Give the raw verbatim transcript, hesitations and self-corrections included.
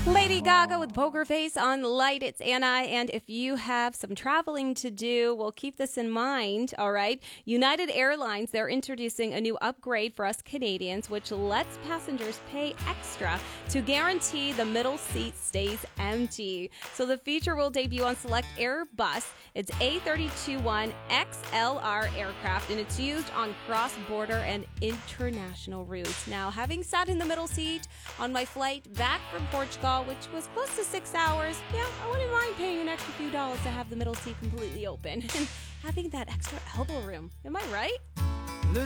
Lady Gaga with Poker Face on Light. It's Anna, and if you have some traveling to do, well, keep this in mind, all right? United Airlines, they're introducing a new upgrade for us Canadians, which lets passengers pay extra to guarantee the middle seat stays empty. So the feature will debut on select Airbus. It's A three twenty-one X L R aircraft, and it's used on cross-border and international routes. Now, having sat in the middle seat on my flight back from Portugal, which was close to six hours, yeah, I wouldn't mind paying an extra few dollars to have the middle seat completely open and having that extra elbow room. Am I right?